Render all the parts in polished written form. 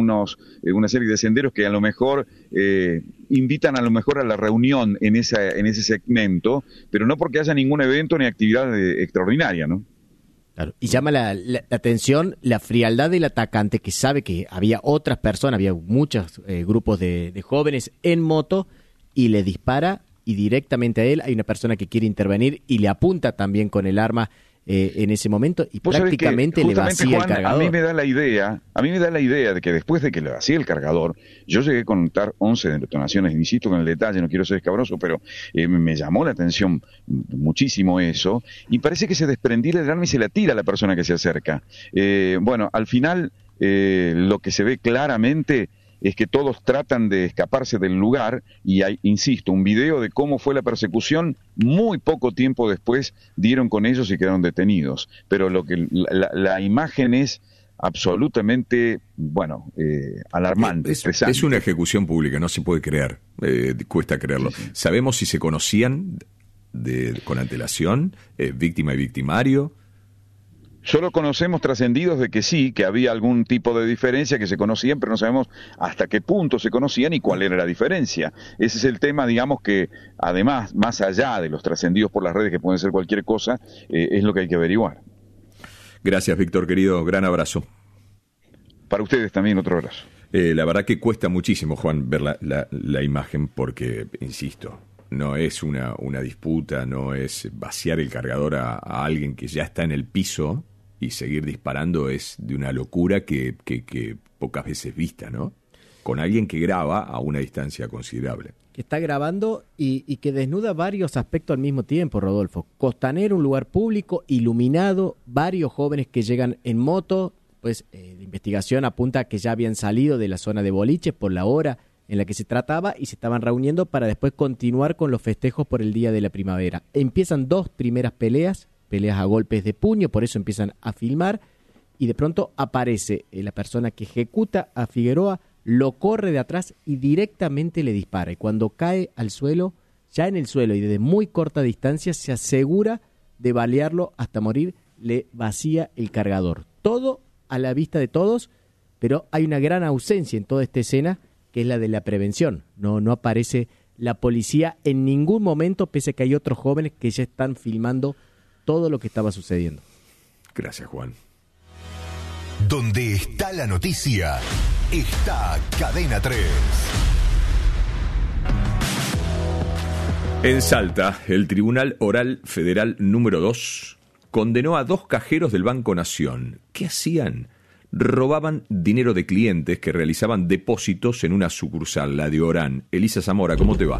una serie de senderos que a lo mejor invitan a lo mejor a la reunión en ese segmento, pero no porque haya ningún evento ni actividad extraordinaria, ¿no? Claro. Y llama la atención la frialdad del atacante, que sabe que había otras personas, había muchos grupos de jóvenes en moto, y le dispara, y directamente a él hay una persona que quiere intervenir y le apunta también con el arma en ese momento, y prácticamente le vacía, Juan, el cargador. A mí me da la idea de que después de que le vacía el cargador, yo llegué a contar 11 detonaciones, insisto con el detalle, no quiero ser escabroso, pero me llamó la atención muchísimo eso, y parece que se desprendía el arma y se la tira a la persona que se acerca. Bueno, al final lo que se ve claramente es que todos tratan de escaparse del lugar, y hay, insisto, un video de cómo fue la persecución. Muy poco tiempo después dieron con ellos y quedaron detenidos, pero la imagen es absolutamente, alarmante, estresante. Es una ejecución pública, no se puede creer, cuesta creerlo. Sí. ¿Sabemos si se conocían con antelación, víctima y victimario? Solo conocemos trascendidos de que sí, que había algún tipo de diferencia, que se conocían, pero no sabemos hasta qué punto se conocían y cuál era la diferencia. Ese es el tema, digamos, que además, más allá de los trascendidos por las redes, que pueden ser cualquier cosa, es lo que hay que averiguar. Gracias, Víctor, querido, gran abrazo. Para ustedes también, otro abrazo. La verdad que cuesta muchísimo, Juan, ver la imagen, porque, insisto, no es una disputa, no es vaciar el cargador a alguien que ya está en el piso, y seguir disparando es de una locura que pocas veces vista, ¿no? Con alguien que graba a una distancia considerable. Que está grabando y que desnuda varios aspectos al mismo tiempo, Rodolfo. Costanero, un lugar público, iluminado, varios jóvenes que llegan en moto, pues la investigación apunta a que ya habían salido de la zona de boliches por la hora en la que se trataba y se estaban reuniendo para después continuar con los festejos por el Día de la Primavera. Empiezan dos primeras peleas a golpes de puño, por eso empiezan a filmar, y de pronto aparece la persona que ejecuta a Figueroa, lo corre de atrás y directamente le dispara, y cuando cae al suelo, ya en el suelo y desde muy corta distancia, se asegura de balearlo hasta morir, le vacía el cargador. Todo a la vista de todos, pero hay una gran ausencia en toda esta escena, que es la de la prevención. No aparece la policía en ningún momento, pese a que hay otros jóvenes que ya están filmando todo lo que estaba sucediendo. Gracias, Juan. Donde está la noticia, está Cadena 3. En Salta, el Tribunal Oral Federal número 2 condenó a 2 cajeros del Banco Nación. ¿Qué hacían? Robaban dinero de clientes que realizaban depósitos en una sucursal, la de Orán. Elisa Zamora, ¿cómo te va?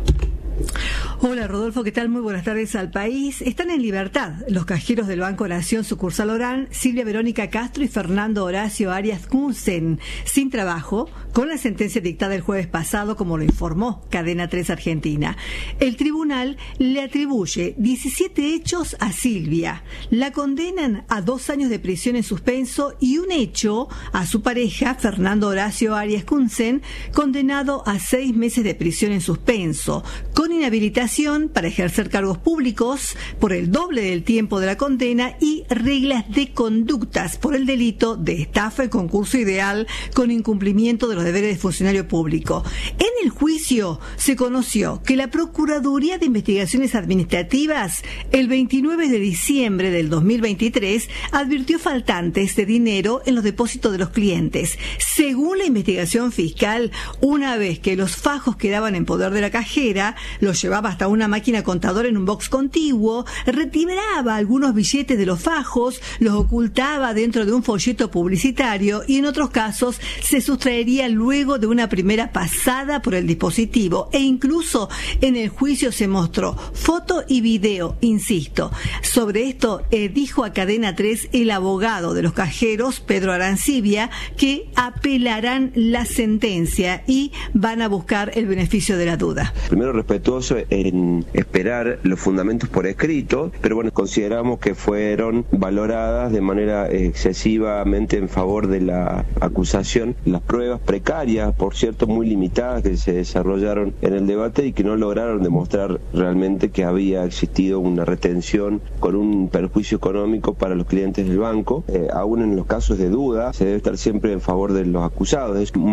Hola Rodolfo, ¿qué tal? Muy buenas tardes al país. Están en libertad los cajeros del Banco Nación sucursal Orán, Silvia Verónica Castro y Fernando Horacio Arias Kunsen, sin trabajo, con la sentencia dictada el jueves pasado, como lo informó Cadena 3 Argentina. El tribunal le atribuye 17 hechos a Silvia. La condenan a 2 años de prisión en suspenso y un hecho a su pareja, Fernando Horacio Arias Kunsen, condenado a 6 meses de prisión en suspenso, con inhabilitación para ejercer cargos públicos por el doble del tiempo de la condena y reglas de conductas por el delito de estafa en concurso ideal con incumplimiento de los deberes de funcionario público. En el juicio se conoció que la Procuraduría de Investigaciones Administrativas el 29 de diciembre del 2023 advirtió faltantes de dinero en los depósitos de los clientes. Según la investigación fiscal, una vez que los fajos quedaban en poder de la cajera, los llevaba hasta una máquina contadora en un box contiguo, retiraba algunos billetes de los fajos, los ocultaba dentro de un folleto publicitario y en otros casos se sustraería luego de una primera pasada por el dispositivo, e incluso en el juicio se mostró foto y video, insisto. Sobre esto dijo a Cadena 3 el abogado de los cajeros, Pedro Arancibia, que apelarán la sentencia y van a buscar el beneficio de la duda. Primero, respetuoso en esperar los fundamentos por escrito, pero bueno, consideramos que fueron valoradas de manera excesivamente en favor de la acusación las pruebas precarias, por cierto muy limitadas, que se desarrollaron en el debate y que no lograron demostrar realmente que había existido una retención con un perjuicio económico para los clientes del banco. Aún en los casos de duda se debe estar siempre en favor de los acusados. Es